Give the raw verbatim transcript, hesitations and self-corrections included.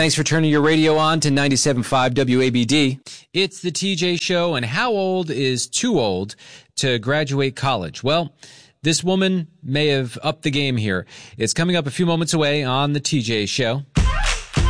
Thanks for turning your radio on to ninety-seven point five W A B D. It's the T J Show, and how old is too old to graduate college? Well, this woman may have upped the game here. It's coming up a few moments away on the T J Show.